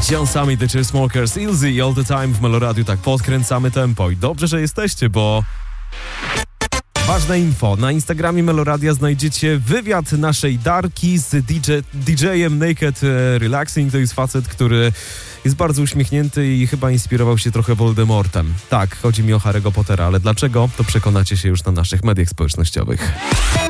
John Summit, The Chainsmokers, Ilzy i All The Time w Meloradiu. Tak podkręcamy tempo i dobrze, że jesteście, bo ważne info. Na Instagramie Meloradia znajdziecie wywiad naszej Darki z DJ-em Naked Relaxing. To jest facet, który jest bardzo uśmiechnięty i chyba inspirował się trochę Voldemortem. Tak, chodzi mi o Harry'ego Pottera, ale dlaczego? To przekonacie się już na naszych mediach społecznościowych.